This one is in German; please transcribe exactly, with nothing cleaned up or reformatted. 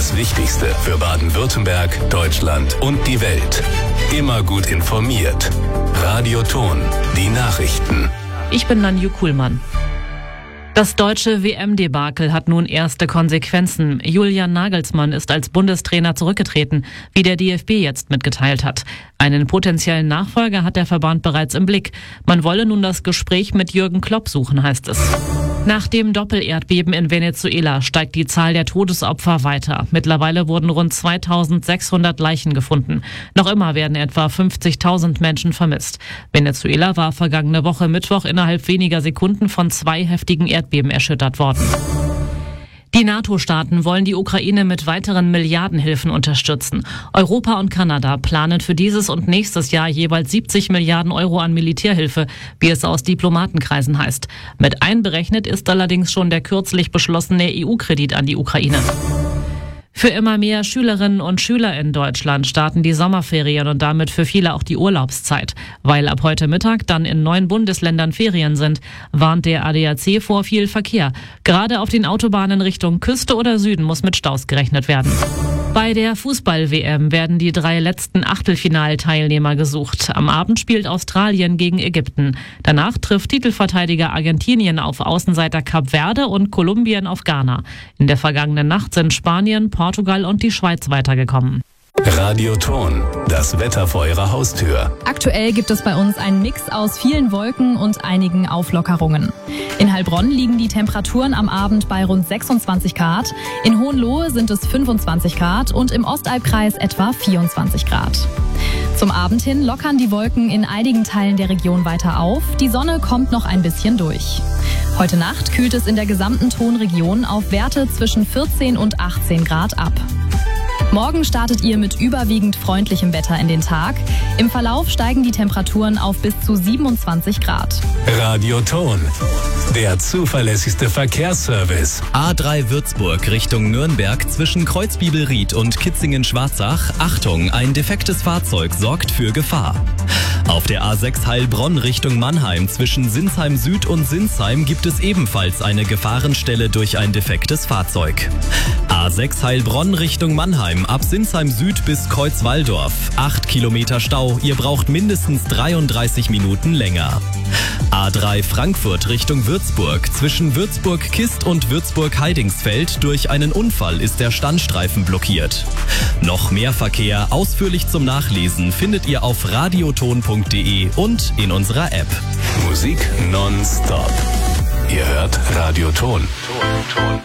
Das Wichtigste für Baden-Württemberg, Deutschland und die Welt. Immer gut informiert. Radio Ton, die Nachrichten. Ich bin Nanju Kuhlmann. Das deutsche W M-Debakel hat nun erste Konsequenzen. Julian Nagelsmann ist als Bundestrainer zurückgetreten, wie der D F B jetzt mitgeteilt hat. Einen potenziellen Nachfolger hat der Verband bereits im Blick. Man wolle nun das Gespräch mit Jürgen Klopp suchen, heißt es. Nach dem Doppelerdbeben in Venezuela steigt die Zahl der Todesopfer weiter. Mittlerweile wurden rund zweitausendsechshundert Leichen gefunden. Noch immer werden etwa fünfzigtausend Menschen vermisst. Venezuela war vergangene Woche Mittwoch innerhalb weniger Sekunden von zwei heftigen Erdbeben erschüttert worden. Die NATO-Staaten wollen die Ukraine mit weiteren Milliardenhilfen unterstützen. Europa und Kanada planen für dieses und nächstes Jahr jeweils siebzig Milliarden Euro an Militärhilfe, wie es aus Diplomatenkreisen heißt. Mit einberechnet ist allerdings schon der kürzlich beschlossene E U-Kredit an die Ukraine. Für immer mehr Schülerinnen und Schüler in Deutschland starten die Sommerferien und damit für viele auch die Urlaubszeit. Weil ab heute Mittag dann in neun Bundesländern Ferien sind, warnt der A D A C vor viel Verkehr. Gerade auf den Autobahnen Richtung Küste oder Süden muss mit Staus gerechnet werden. Bei der Fußball-W M werden die drei letzten Achtelfinalteilnehmer gesucht. Am Abend spielt Australien gegen Ägypten. Danach trifft Titelverteidiger Argentinien auf Außenseiter Kap Verde und Kolumbien auf Ghana. In der vergangenen Nacht sind Spanien, Portugal und die Schweiz weitergekommen. Radio Ton, das Wetter vor Ihrer Haustür. Aktuell gibt es bei uns einen Mix aus vielen Wolken und einigen Auflockerungen. In Heilbronn liegen die Temperaturen am Abend bei rund sechsundzwanzig Grad, in Hohenlohe sind es fünfundzwanzig Grad und im Ostalbkreis etwa vierundzwanzig Grad. Zum Abend hin lockern die Wolken in einigen Teilen der Region weiter auf, die Sonne kommt noch ein bisschen durch. Heute Nacht kühlt es in der gesamten Tonregion auf Werte zwischen vierzehn und achtzehn Grad ab. Morgen startet ihr mit überwiegend freundlichem Wetter in den Tag. Im Verlauf steigen die Temperaturen auf bis zu siebenundzwanzig Grad. Radio Ton, der zuverlässigste Verkehrsservice. A drei Würzburg Richtung Nürnberg zwischen Kreuzbibelried und Kitzingen-Schwarzach. Achtung, ein defektes Fahrzeug sorgt für Gefahr. Auf der A sechs Heilbronn Richtung Mannheim zwischen Sinsheim Süd und Sinsheim gibt es ebenfalls eine Gefahrenstelle durch ein defektes Fahrzeug. A sechs Heilbronn Richtung Mannheim ab Sinsheim Süd bis Kreuzwalldorf. acht Kilometer Stau, ihr braucht mindestens dreiunddreißig Minuten länger. A drei Frankfurt Richtung Würzburg. Zwischen Würzburg-Kist und Würzburg-Heidingsfeld durch einen Unfall ist der Standstreifen blockiert. Noch mehr Verkehr ausführlich zum Nachlesen findet ihr auf radioton punkt de und in unserer App. Musik nonstop. Ihr hört Radio Ton.